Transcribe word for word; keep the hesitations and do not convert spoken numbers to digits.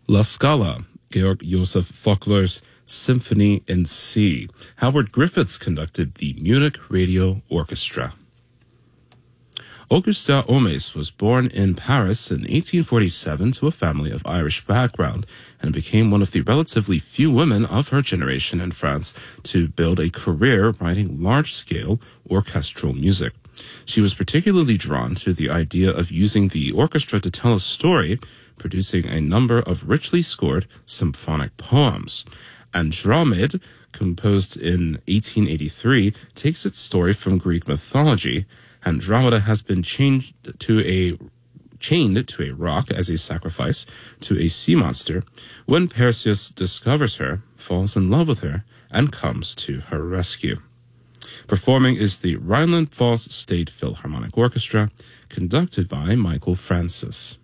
La Scala, Georg Joseph Faulkner's Symphony in C. Howard Griffiths conducted the Munich Radio Orchestra. Augustin Omes was born in Paris in eighteen forty-seven to a family of Irish background and became one of the relatively few women of her generation in France to build a career writing large-scale orchestral music. She was particularly drawn to the idea of using the orchestra to tell a story, producing a number of richly scored symphonic poems. Andromede, composed in eighteen eighty-three, takes its story from Greek mythology. Andromeda has been changed to a chained to a rock as a sacrifice to a sea monster. When Perseus discovers her, falls in love with her, and comes to her rescue. Performing is the Rhineland-Pfalz State Philharmonic Orchestra, conducted by Michael Francis.